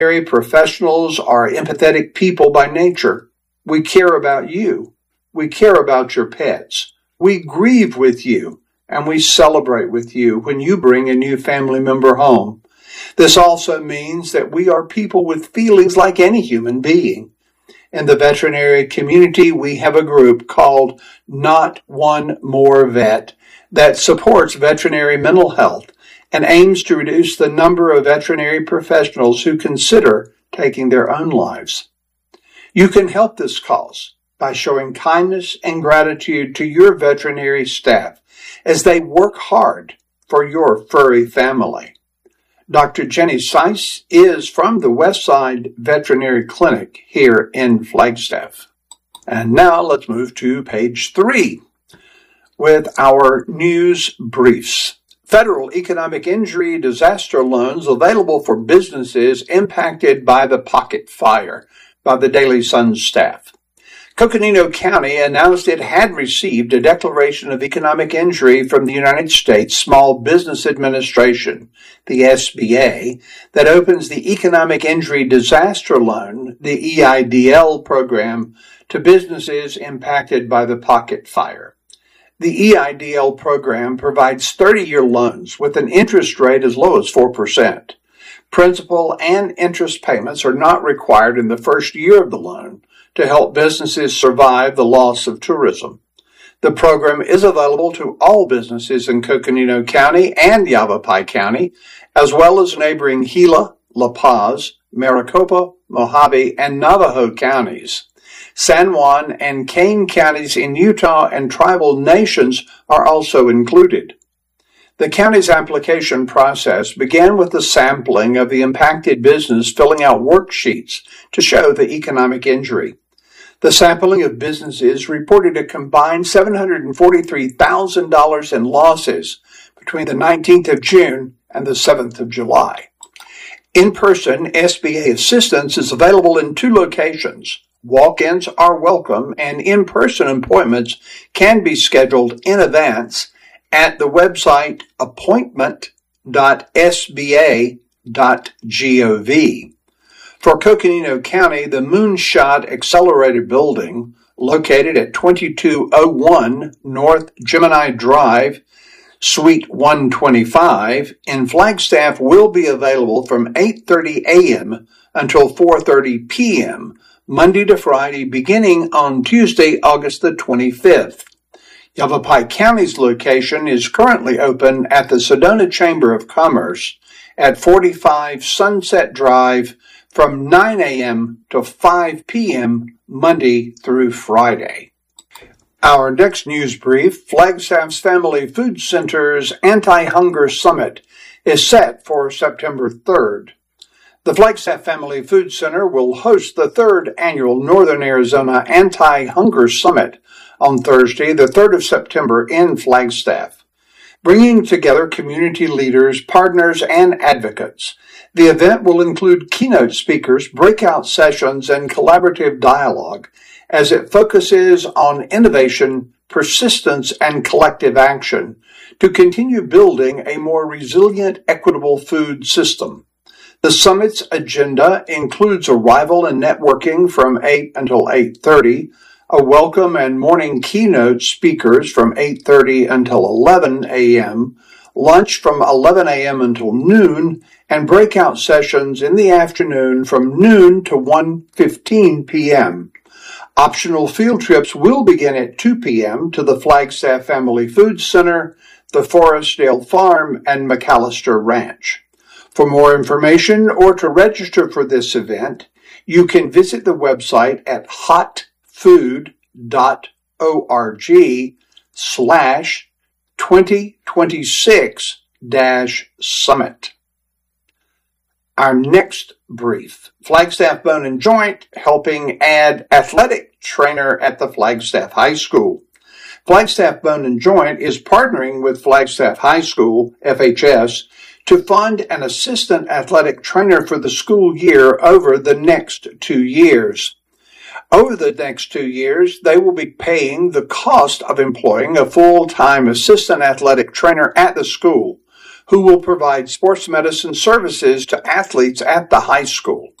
Veterinary professionals are empathetic people by nature. We care about you. We care about your pets. We grieve with you, and we celebrate with you when you bring a new family member home. This also means that we are people with feelings like any human being. In the veterinary community, we have a group called Not One More Vet that supports veterinary mental health and aims to reduce the number of veterinary professionals who consider taking their own lives. You can help this cause by showing kindness and gratitude to your veterinary staff as they work hard for your furry family. Dr. Jenny Seiss is from the Westside Veterinary Clinic here in Flagstaff. And now let's move to page 3 with our news briefs. Federal economic injury disaster loans available for businesses impacted by the Pocket Fire by the Daily Sun staff. Coconino County announced it had received a declaration of economic injury from the United States Small Business Administration, the SBA, that opens the Economic Injury Disaster Loan, the EIDL program, to businesses impacted by the Pocket Fire. The EIDL program provides 30-year loans with an interest rate as low as 4%. Principal and interest payments are not required in the first year of the loan to help businesses survive the loss of tourism. The program is available to all businesses in Coconino County and Yavapai County, as well as neighboring Gila, La Paz, Maricopa, Mojave, and Navajo counties. San Juan and Kane counties in Utah and tribal nations are also included. The county's application process began with the sampling of the impacted business filling out worksheets to show the economic injury. The sampling of businesses reported a combined $743,000 in losses between the 19th of June and the 7th of July. In-person SBA assistance is available in 2 locations. Walk-ins are welcome, and in-person appointments can be scheduled in advance at the website appointment.sba.gov. For Coconino County, the Moonshot Accelerator Building, located at 2201 North Gemini Drive, Suite 125, in Flagstaff will be available from 8:30 a.m. until 4:30 p.m., Monday to Friday, beginning on Tuesday, August the 25th. Yavapai County's location is currently open at the Sedona Chamber of Commerce at 45 Sunset Drive from 9 a.m. to 5 p.m. Monday through Friday. Our next news brief, Flagstaff's Family Food Center's Anti-Hunger Summit, is set for September 3rd. The Flagstaff Family Food Center will host the 3rd annual Northern Arizona Anti-Hunger Summit on Thursday, the 3rd of September in Flagstaff, bringing together community leaders, partners, and advocates. The event will include keynote speakers, breakout sessions, and collaborative dialogue as it focuses on innovation, persistence, and collective action to continue building a more resilient, equitable food system. The summit's agenda includes arrival and networking from 8 until 8:30, a welcome and morning keynote speakers from 8:30 until 11 a.m., lunch from 11 a.m. until noon, and breakout sessions in the afternoon from noon to 1:15 p.m. Optional field trips will begin at 2 p.m. to the Flagstaff Family Food Center, the Forestdale Farm, and McAllister Ranch. For more information or to register for this event, you can visit the website at hotfood.org/2026-summit. Our next brief, Flagstaff Bone and Joint helping add athletic trainer at the Flagstaff High School. Flagstaff Bone and Joint is partnering with Flagstaff High School, FHS, to fund an assistant athletic trainer for the school year over the next 2 years. Over the next 2 years, they will be paying the cost of employing a full-time assistant athletic trainer at the school, who will provide sports medicine services to athletes at the high school.